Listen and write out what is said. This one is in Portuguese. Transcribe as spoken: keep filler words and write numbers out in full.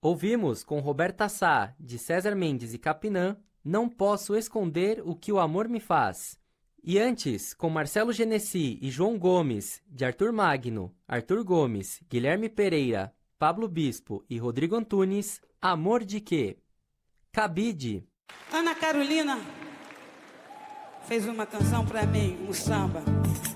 Ouvimos com Roberta Sá, de César Mendes e Capinã, Não Posso Esconder o que o Amor me Faz. E antes, com Marcelo Genesi e João Gomes, de Arthur Magno, Arthur Gomes, Guilherme Pereira, Pablo Bispo e Rodrigo Antunes, Amor de Quê? Cabide. Ana Carolina fez uma canção pra mim, um samba.